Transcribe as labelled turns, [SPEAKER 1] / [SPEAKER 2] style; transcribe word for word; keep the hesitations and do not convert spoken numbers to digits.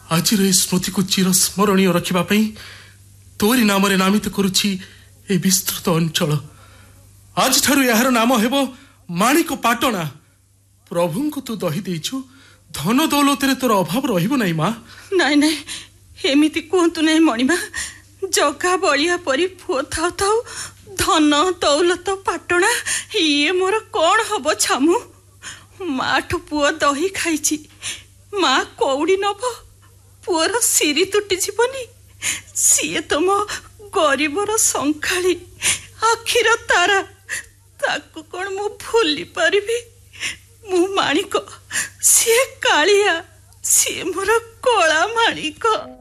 [SPEAKER 1] आज स्मृति को चिर स्मरणीय रखापी तोरी नाम नामित करुछि ए विस्तृत अंचल। आज ठारू यार नाम हेबो माणिक पाटणा। प्रभु को तू दही देछु, धन दौलत तोर अभाव रहिबो नाही माँ।
[SPEAKER 2] नाई नाई एमिति कहतु नहीं मणिमा। जगा बलिया परी पुओ थाउ थाउ धन दौलत पाटणा ये मोर कौन हब छामु। माठू पुओ दही खाइछि, माँ कौड़ी नब, पुओर सिरी तुटी जीवनी। सीए तुम गरीबर संखाली आखिर तारा, ताकू कौन मु भूली पारिबी। मु माणिक, सी कालिया, सी मोर कला माणिक।